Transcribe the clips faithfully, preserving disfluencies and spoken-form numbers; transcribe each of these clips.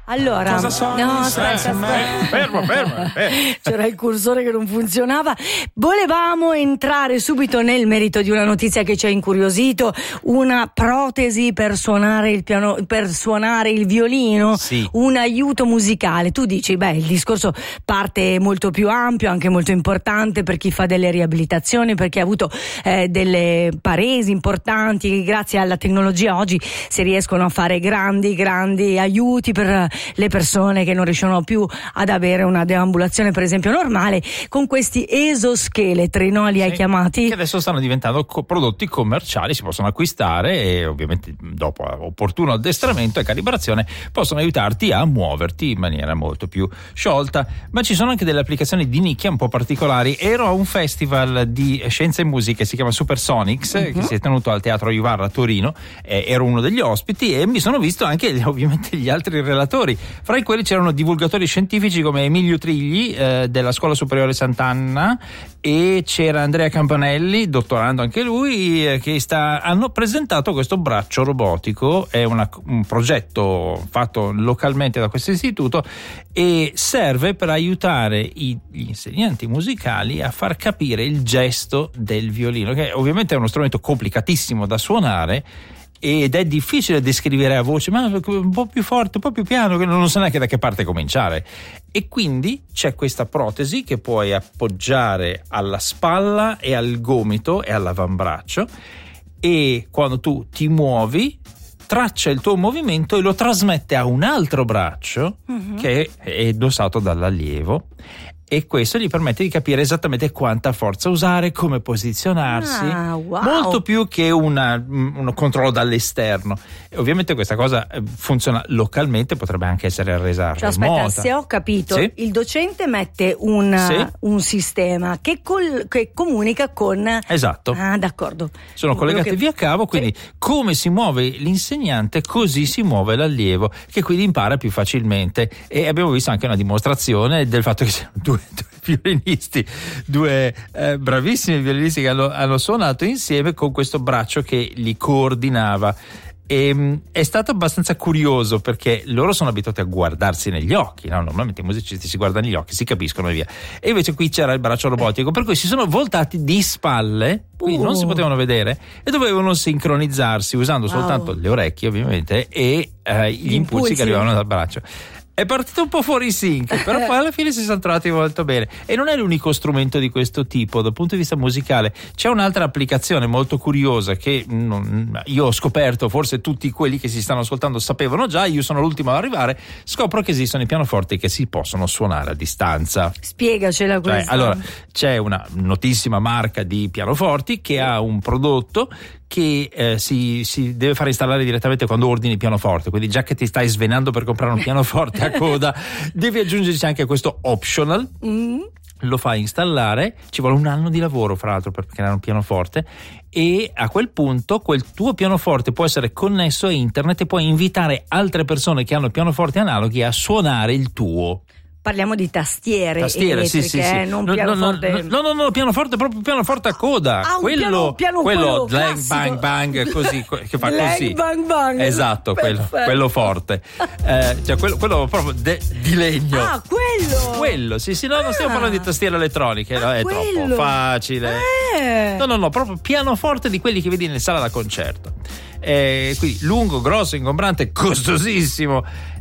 Allora, Cosa sono? no, aspetta, aspetta. Fermo, fermo, fermo. C'era il cursore che non funzionava. Volevamo entrare subito nel merito di una notizia che ci ha incuriosito, una protesi per suonare il piano, per suonare il violino, sì. Un aiuto musicale. Tu dici, beh, il discorso parte molto più ampio, anche molto importante per chi fa delle riabilitazioni, per chi ha avuto eh, delle paresi importanti. Grazie alla tecnologia oggi si riescono a fare grandi, grandi aiuti per le persone che non riescono più ad avere una deambulazione per esempio normale, con questi esoscheletri, no? Li hai sì, chiamati? Che adesso stanno diventando co- prodotti commerciali, si possono acquistare e ovviamente dopo opportuno addestramento e calibrazione possono aiutarti a muoverti in maniera molto più sciolta. Ma ci sono anche delle applicazioni di nicchia un po' particolari. Ero a un festival di scienza e musica che si chiama Supersonics, uh-huh. che si è tenuto al Teatro Ivarra a Torino, eh, ero uno degli ospiti e mi sono visto anche ovviamente gli altri relatori. Fra i quelli c'erano divulgatori scientifici come Emilio Trigli eh, della Scuola Superiore Sant'Anna, e c'era Andrea Campanelli, dottorando anche lui, eh, che sta, hanno presentato questo braccio robotico. È una, un progetto fatto localmente da questo istituto e serve per aiutare i, gli insegnanti musicali a far capire il gesto del violino, che ovviamente è uno strumento complicatissimo da suonare ed è difficile descrivere a voce, ma un po' più forte, un po' più piano, che non so neanche da che parte cominciare. E quindi c'è questa protesi che puoi appoggiare alla spalla e al gomito e all'avambraccio, e quando tu ti muovi traccia il tuo movimento e lo trasmette a un altro braccio mm-hmm. che è indossato dall'allievo, e questo gli permette di capire esattamente quanta forza usare, come posizionarsi, ah, wow. molto più che una, un controllo dall'esterno. E ovviamente questa cosa funziona localmente, potrebbe anche essere resa cioè, remota. Aspetta, se ho capito, sì? il docente mette un, sì? un sistema che, col, che comunica con... Esatto. Ah, d'accordo. Sono collegate che... via cavo, quindi sì. come si muove l'insegnante, così si muove l'allievo, che quindi impara più facilmente. E abbiamo visto anche una dimostrazione del fatto che siano due due violinisti, due eh, bravissimi violinisti che hanno, hanno suonato insieme con questo braccio che li coordinava. E, mh, è stato abbastanza curioso perché loro sono abituati a guardarsi negli occhi, no? Normalmente i musicisti si guardano negli occhi, si capiscono e via, e invece qui c'era il braccio robotico, per cui si sono voltati di spalle, quindi uh. non si potevano vedere e dovevano sincronizzarsi usando wow. soltanto le orecchie ovviamente e eh, gli, gli impulsi, impulsi che arrivavano dal braccio. È partito un po' fuori sync, però poi alla fine si sono trovati molto bene. E non è l'unico strumento di questo tipo dal punto di vista musicale. C'è un'altra applicazione molto curiosa che non, io ho scoperto, forse tutti quelli che si stanno ascoltando sapevano già, io sono l'ultimo ad arrivare. Scopro che esistono i pianoforti che si possono suonare a distanza. Spiegacela questa. Cioè, allora, c'è una notissima marca di pianoforti che ha un prodotto che eh, si, si deve fare installare direttamente quando ordini il pianoforte, quindi già che ti stai svenando per comprare un pianoforte a coda devi aggiungerci anche questo optional. mm. Lo fai installare, ci vuole un anno di lavoro fra l'altro per creare un pianoforte, e a quel punto quel tuo pianoforte può essere connesso a internet e puoi invitare altre persone che hanno pianoforti analoghi a suonare il tuo. Parliamo di tastiere, tastiere elettriche, sì, sì, sì. Eh, non no, pianoforte. No, no, no, no, pianoforte proprio pianoforte a coda. Ah, quello, piano, piano, quello, quello bang, bang, bang, così, che fa bang, così. Bang, bang. Esatto, quello, quello forte. Eh, cioè quello, quello proprio de, di legno. Ah, quello. Quello, sì, sì, no, non stiamo ah. parlando di tastiere elettroniche, no, ah, è quello. troppo facile. Eh. No, no, no, proprio pianoforte di quelli che vedi nelle sale da concerto. Eh, quindi lungo, grosso, ingombrante, costosissimo.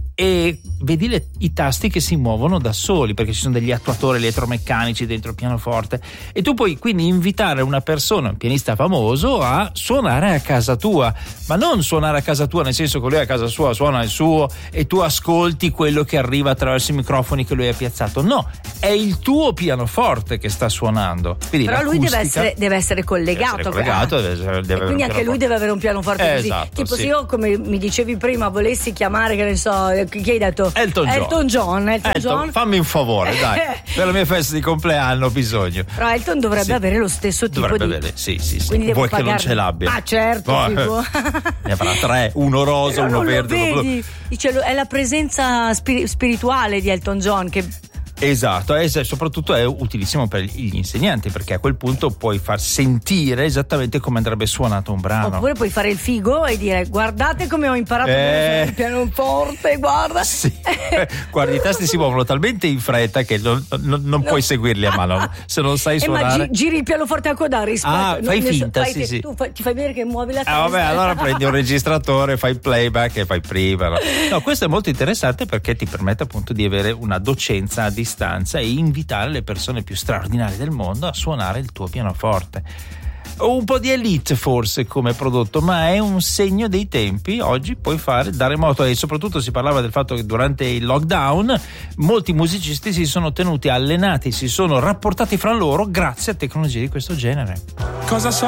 E vedi le, i tasti che si muovono da soli, perché ci sono degli attuatori elettromeccanici dentro il pianoforte, e tu puoi quindi invitare una persona, un pianista famoso, a suonare a casa tua, ma non suonare a casa tua nel senso che lui a casa sua suona il suo e tu ascolti quello che arriva attraverso i microfoni che lui ha piazzato. No, è il tuo pianoforte che sta suonando. Quindi però lui deve essere, deve essere collegato, deve essere collegato deve essere, deve e quindi anche lui deve avere un pianoforte eh, così. esatto, tipo sì. se io, come mi dicevi prima, volessi chiamare, che ne so, chi hai detto? Elton John. Elton John, Elton Elton, John. fammi un favore, dai. Per la mia festa di compleanno ho bisogno. Però Elton dovrebbe sì. avere lo stesso tipo dovrebbe di avere, sì, sì, sì. Quindi vuoi pagarne... che non ce l'abbia? Ah, certo, oh, tipo. Ne avrà tre, uno rosa, però uno verde, uno blu. Dice, è la presenza spir- spirituale di Elton John che Esatto, e soprattutto è utilissimo per gli insegnanti, perché a quel punto puoi far sentire esattamente come andrebbe suonato un brano. Oppure puoi fare il figo e dire: guardate come ho imparato eh, il pianoforte, guarda. Sì. Guarda, i tasti si muovono talmente in fretta che non, non, non no. puoi seguirli a mano se non sai suonare. Eh, ma gi- giri il pianoforte a coda rispetto. Ah, fai non finta, fai sì, te, sì. Tu fai, ti fai vedere che muovi la testa. Ah, vabbè, allora prendi un registratore, fai playback e fai prima. No? no, questo è molto interessante perché ti permette appunto di avere una docenza a distanza e invitare le persone più straordinarie del mondo a suonare il tuo pianoforte. Un po' di elite forse come prodotto, ma è un segno dei tempi. Oggi puoi fare da remoto, e soprattutto si parlava del fatto che durante il lockdown molti musicisti si sono tenuti allenati, si sono rapportati fra loro grazie a tecnologie di questo genere. Cosa so?